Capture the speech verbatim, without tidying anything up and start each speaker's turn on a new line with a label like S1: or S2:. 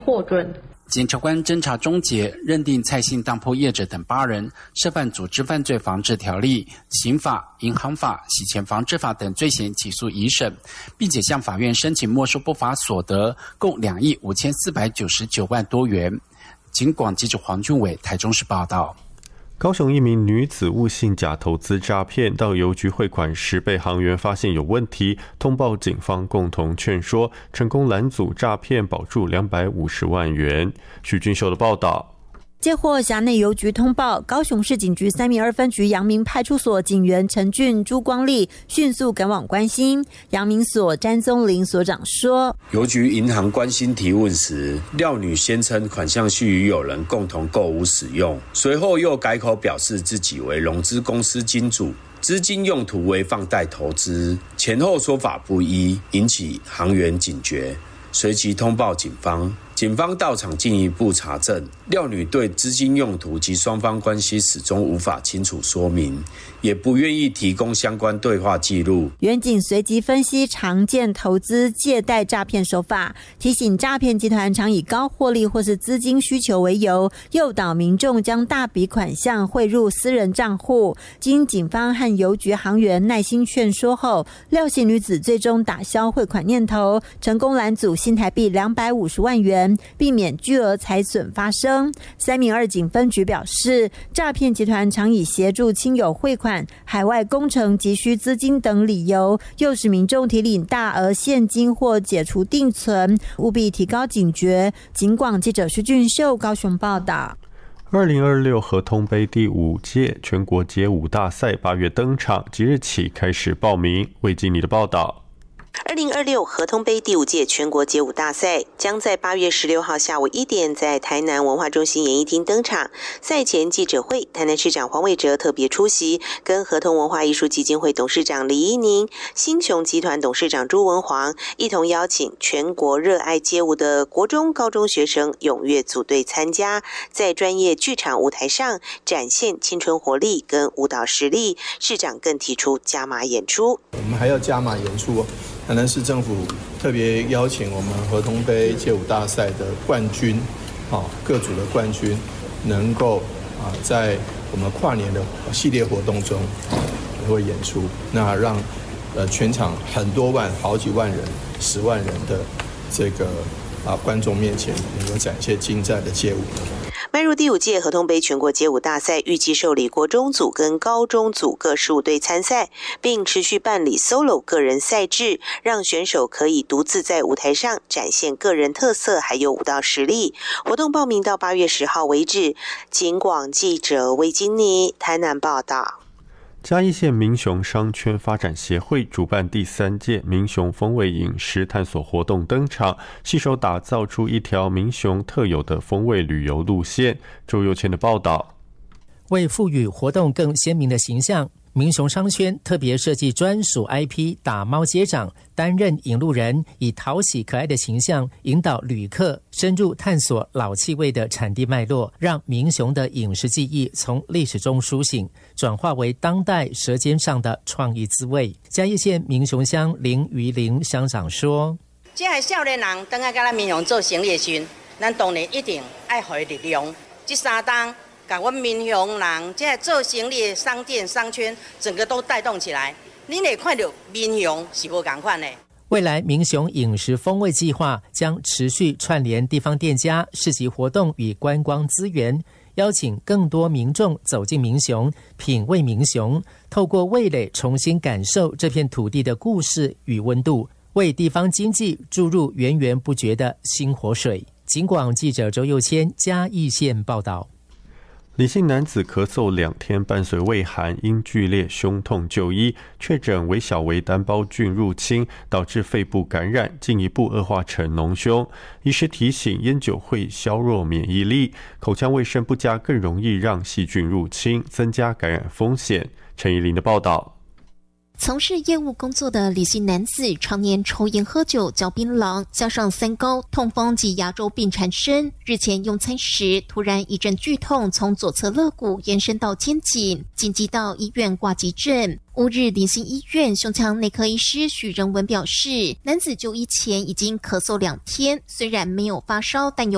S1: 获准。
S2: 检察官侦查终结，认定蔡姓当铺业者等八人涉犯组织犯罪防治条例、刑法、银行法、洗钱防治法等罪嫌起诉一审，并且向法院申请没收不法所得共两亿五千四百九十九万多元。警广记者黄俊伟台中市报道。
S3: 高雄一名女子误信假投资诈骗，到邮局汇款时被行员发现有问题，通报警方共同劝说，成功拦阻诈骗，保住两百五十万元。许俊秀的报道。
S4: 接获辖内邮局通报，高雄市警局三民二分局阳明派出所警员陈俊、朱光利迅速赶往关心。阳明所詹宗林所长说，
S5: 邮局银行关心提问时，廖女先称款项系与友人共同购物使用，随后又改口表示自己为融资公司金主，资金用途为放贷投资，前后说法不一，引起行员警觉，随即通报警方。警方到场进一步查证，廖女对资金用途及双方关系始终无法清楚说明，也不愿意提供相关对话记录。
S4: 远警随即分析常见投资借贷诈骗手法，提醒诈骗集团常以高获利或是资金需求为由，诱导民众将大笔款项汇入私人账户。经警方和邮局行员耐心劝说后，廖姓女子最终打消汇款念头，成功拦阻新台币两百五十万元，避免巨额财损发生。三民二警分局表示，诈骗集团常以协助亲友汇款、海外工程急需资金等理由，诱使民众提领大额现金或解除定存，务必提高警觉。警广记者徐俊秀高雄报道。
S3: 二零二六合通杯第五届全国街舞大赛八月登场，即日起开始报名。魏经理的报道。
S6: 二零二六合通杯第五届全国街舞大赛将在八月十六号下午一点在台南文化中心演艺厅登场。赛前记者会，台南市长黄伟哲特别出席，跟合通文化艺术基金会董事长李怡宁、新雄集团董事长朱文煌一同邀请全国热爱街舞的国中、高中学生踊跃组队参加，在专业剧场舞台上展现青春活力跟舞蹈实力。市长更提出加码演出，
S7: 我们还要加码演出哦。台南市政府特别邀请我们合通杯街舞大赛的冠军，啊，各组的冠军能够啊，在我们跨年的系列活动中也会演出，那让呃全场很多万、好几万人、十万人的这个啊观众面前，能够展现精湛的街舞。
S6: 迈入第五届合通杯全国街舞大赛，预计受理国中组跟高中组各十五队参赛，并持续办理 solo 个人赛制，让选手可以独自在舞台上展现个人特色还有舞蹈实力。活动报名到八月十号为止。警广记者魏金妮台南报道。
S3: 嘉义县民雄商圈发展协会主办第三届民雄风味饮食探索活动登场，携手打造出一条民雄特有的风味旅游路线。周佑谦的报道。
S8: 为赋予活动更鲜明的形象，民雄商圈特别设计专属 I P 打猫街长担任引路人，以讨喜可爱的形象引导旅客深入探索老气味的产地脉络，让民雄的饮食记忆从历史中苏醒，转化为当代舌尖上的创意滋味。嘉义县民雄乡林于林乡长说，
S9: 这个少年人等下跟咱民雄做生意的时候，咱当然一定爱给力量。这三档把我们民雄人这做生意的商店商圈整个都带动起来，你会看到民雄是不同款的。
S8: 未来民雄饮食风味计划将持续串联地方店家、市集活动与观光资源，邀请更多民众走进民雄，品味民雄，透过味蕾重新感受这片土地的故事与温度，为地方经济注入源源不绝的新活水。警广记者周佑谦嘉义县报道。
S3: 李姓男子咳嗽两天，伴随畏寒，因剧烈胸痛就医，确诊微小微单胞菌入侵，导致肺部感染，进一步恶化成脓胸。医师提醒，烟酒会削弱免疫力，口腔卫生不佳更容易让细菌入侵，增加感染风险。陈怡琳的报道。
S10: 从事业务工作的李姓男子常年抽烟喝酒嚼槟榔，加上三高、痛风及牙周病缠身，日前用餐时突然一阵剧痛从左侧肋骨延伸到肩颈，紧急到医院挂急诊。乌日林姓医院胸腔内科医师许仁文表示，男子就医前已经咳嗽两天，虽然没有发烧，但有